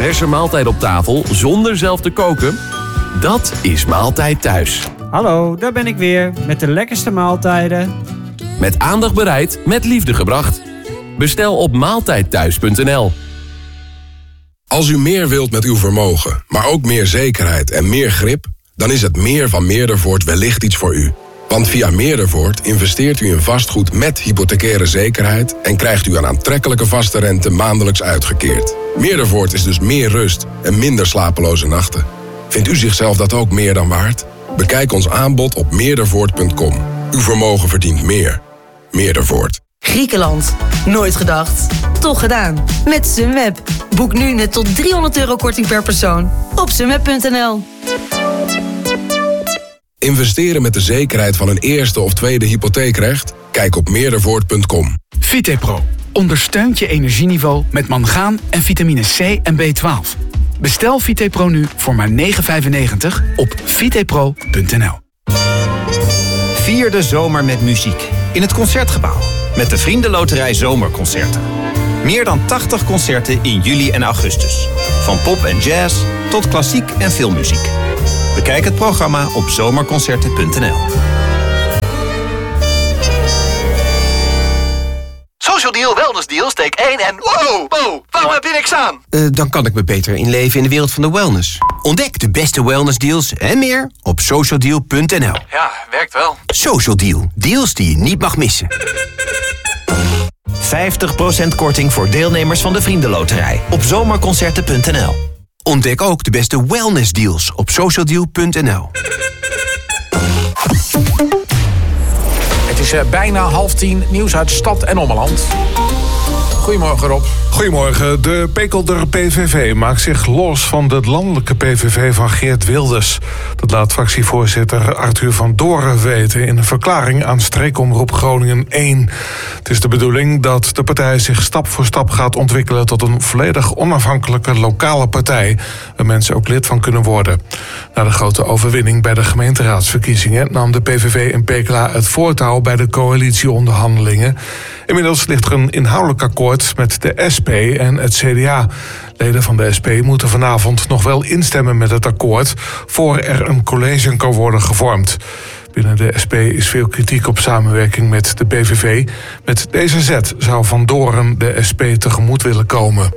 verse maaltijd op tafel zonder zelf te koken? Dat is Maaltijd Thuis. Hallo, daar ben ik weer met de lekkerste maaltijden. Met aandacht bereid, met liefde gebracht. Bestel op maaltijdthuis.nl. Als u meer wilt met uw vermogen, maar ook meer zekerheid en meer grip, dan is het meer van Meerdervoort wellicht iets voor u. Want via Meerdervoort investeert u in vastgoed met hypothecaire zekerheid en krijgt u een aantrekkelijke vaste rente maandelijks uitgekeerd. Meerdervoort is dus meer rust en minder slapeloze nachten. Vindt u zichzelf dat ook meer dan waard? Bekijk ons aanbod op meerdervoort.com. Uw vermogen verdient meer. Meerdervoort. Griekenland. Nooit gedacht. Toch gedaan. Met Sunweb. Boek nu net tot €300 korting per persoon. Op sunweb.nl. Investeren met de zekerheid van een eerste of tweede hypotheekrecht? Kijk op meerdervoort.com. Vitepro ondersteunt je energieniveau met mangaan en vitamine C en B12. Bestel Vitepro nu voor maar €9,95 op vitepro.nl. Vier de zomer met muziek in het Concertgebouw met de Vriendenloterij Zomerconcerten. Meer dan 80 concerten in juli en augustus. Van pop en jazz tot klassiek en filmmuziek. Bekijk het programma op zomerconcerten.nl. Social Deal, Wellness Deal, steek 1 en... Wow, waarom heb je niks aan? Dan kan ik me beter inleven in de wereld van de wellness. Ontdek de beste wellness deals en meer op socialdeal.nl. Ja, werkt wel. Social Deal. Deals die je niet mag missen. 50% korting voor deelnemers van de Vriendenloterij op zomerconcerten.nl. Ontdek ook de beste wellness deals op socialdeal.nl. Het is bijna 9:30, nieuws uit stad en ommeland. Goedemorgen Rob. Goedemorgen. De Pekelder PVV maakt zich los van de landelijke PVV van Geert Wilders. Dat laat fractievoorzitter Arthur van Doren weten in een verklaring aan Streekomroep Groningen 1. Het is de bedoeling dat de partij zich stap voor stap gaat ontwikkelen tot een volledig onafhankelijke lokale partij, waar mensen ook lid van kunnen worden. Na de grote overwinning bij de gemeenteraadsverkiezingen nam de PVV in Pekela het voortouw bij de coalitieonderhandelingen. Inmiddels ligt er een inhoudelijk akkoord met de SP en het CDA. Leden van de SP moeten vanavond nog wel instemmen met het akkoord voor er een college kan worden gevormd. Binnen de SP is veel kritiek op samenwerking met de PVV. Met deze zet zou Van Doren de SP tegemoet willen komen.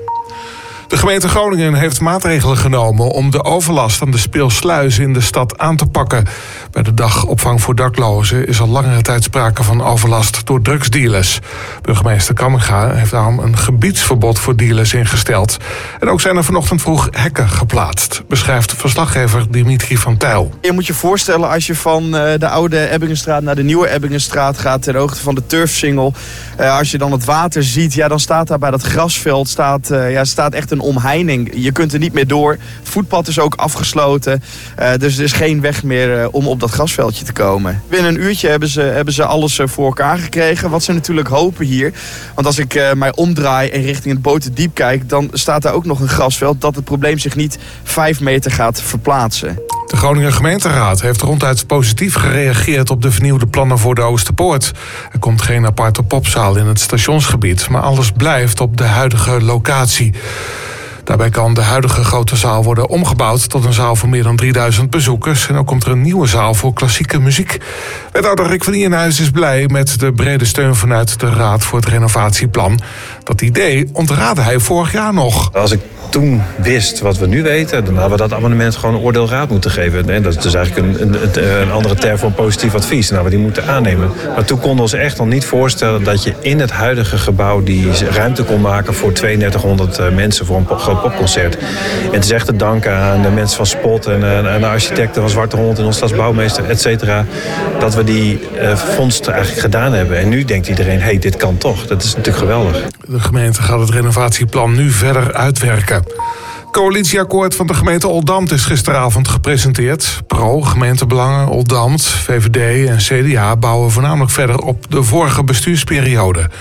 De gemeente Groningen heeft maatregelen genomen om de overlast aan de Speelsluis in de stad aan te pakken. Bij de dagopvang voor daklozen is al langere tijd sprake van overlast door drugsdealers. Burgemeester Kamminga heeft daarom een gebiedsverbod voor dealers ingesteld. En ook zijn er vanochtend vroeg hekken geplaatst, beschrijft verslaggever Dimitri van Tuyl. Je moet je voorstellen als je van de oude Ebbingenstraat naar de nieuwe Ebbingenstraat gaat ter hoogte van de Turfsingel. Als je dan het water ziet, ja, dan staat daar bij dat grasveld staat echt een omheining. Je kunt er niet meer door. Het voetpad is ook afgesloten. Dus er is geen weg meer om op dat grasveldje te komen. Binnen een uurtje hebben ze alles voor elkaar gekregen. Wat ze natuurlijk hopen hier. Want als ik mij omdraai en richting het Boterdiep kijk, dan staat daar ook nog een grasveld dat het probleem zich niet 5 meter gaat verplaatsen. De Groninger gemeenteraad heeft ronduit positief gereageerd op de vernieuwde plannen voor de Oosterpoort. Er komt geen aparte popzaal in het stationsgebied, maar alles blijft op de huidige locatie. Daarbij kan de huidige grote zaal worden omgebouwd tot een zaal voor meer dan 3000 bezoekers. En ook komt er een nieuwe zaal voor klassieke muziek. Wethouder Rick van Ienhuis is blij met de brede steun vanuit de Raad voor het renovatieplan. Dat idee ontraadde hij vorig jaar nog. Als ik toen wist wat we nu weten, dan hadden we dat amendement gewoon een oordeelraad moeten geven. En dat is dus eigenlijk een andere term voor een positief advies. Nou, we die moeten aannemen. Maar toen konden we ons echt nog niet voorstellen dat je in het huidige gebouw die ruimte kon maken voor 3200 mensen voor een groot popconcert. En het is echt te danken aan de mensen van Spot en de architecten van Zwarte Hond en onze stadsbouwmeester, et cetera, dat we die vondst eigenlijk gedaan hebben. En nu denkt iedereen, hey, dit kan toch. Dat is natuurlijk geweldig. De gemeente gaat het renovatieplan nu verder uitwerken. Het coalitieakkoord van de gemeente Oldambt is gisteravond gepresenteerd. Pro, gemeentebelangen, Oldambt, VVD en CDA bouwen voornamelijk verder op de vorige bestuursperiode.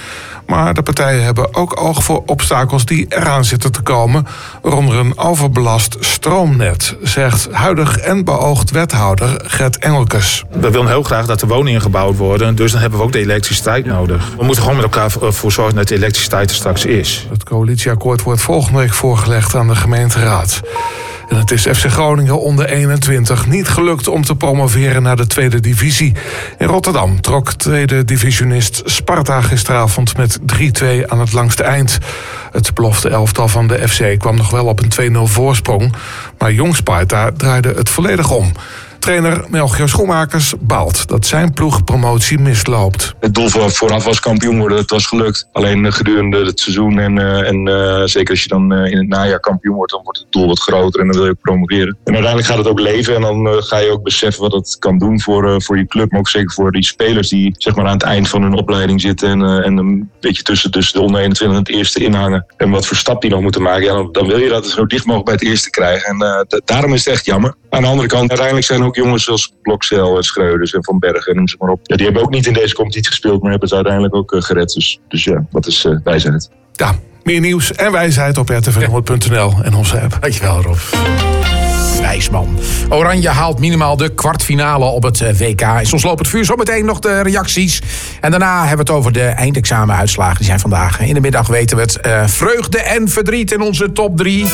Maar de partijen hebben ook oog voor obstakels die eraan zitten te komen, waaronder een overbelast stroomnet, zegt huidig en beoogd wethouder Gert Engelkes. We willen heel graag dat de woningen gebouwd worden, dus dan hebben we ook de elektriciteit nodig. We moeten gewoon met elkaar voor zorgen dat de elektriciteit er straks is. Het coalitieakkoord wordt volgende week voorgelegd aan de gemeenteraad. En het is FC Groningen onder 21 niet gelukt om te promoveren naar de tweede divisie. In Rotterdam trok tweede divisionist Sparta gisteravond met 3-2 aan het langste eind. Het belofte elftal van de FC kwam nog wel op een 2-0 voorsprong, maar Jong Sparta draaide het volledig om. Trainer Melchior Schoenmakers baalt dat zijn ploeg promotie misloopt. Het doel vooraf was kampioen worden, dat was gelukt. Alleen gedurende het seizoen en zeker als je dan in het najaar kampioen wordt, dan wordt het doel wat groter en dan wil je ook promoveren. En uiteindelijk gaat het ook leven en dan ga je ook beseffen wat het kan doen voor je club, maar ook zeker voor die spelers die zeg maar aan het eind van hun opleiding zitten en een beetje tussen de onder 21 en het eerste inhangen. En wat voor stap die nog moeten maken, ja, dan wil je dat zo dicht mogelijk bij het eerste krijgen. En daarom is het echt jammer. Aan de andere kant, uiteindelijk zijn ook jongens zoals Blokcel en Schreuders en Van Bergen, noem ze maar op. Ja, die hebben ook niet in deze competitie gespeeld, maar hebben het uiteindelijk ook gered. Dus ja, dat is wijsheid. Ja, meer nieuws en wijsheid op rtv100.nl en onze app. Dankjewel, Rob. Wijsman. Oranje haalt minimaal de kwartfinale op het WK. Is ons lopend vuur. Zometeen nog de reacties. En daarna hebben we het over de eindexamenuitslagen. Die zijn vandaag. In de middag weten we het. Vreugde en verdriet in onze top 3.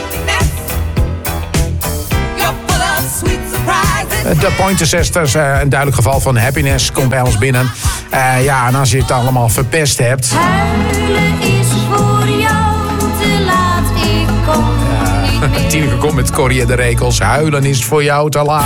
De Pointer Sisters, een duidelijk geval van happiness, komt bij ons binnen. Ja, en als je het allemaal verpest hebt. Huilen is voor jou te laat, ik kom niet meer. Tineke komt met Corrie en de Rekels. Huilen is voor jou te laat.